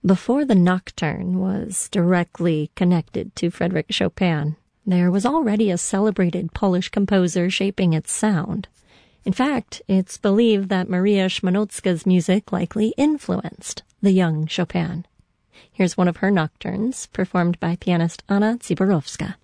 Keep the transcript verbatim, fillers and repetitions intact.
Before the nocturne was directly connected to Frédéric Chopin, there was already a celebrated Polish composer shaping its sound. In fact, it's believed that Maria Szmanowska's music likely influenced the young Chopin. Here's one of her nocturnes, performed by pianist Anna Ziborowska.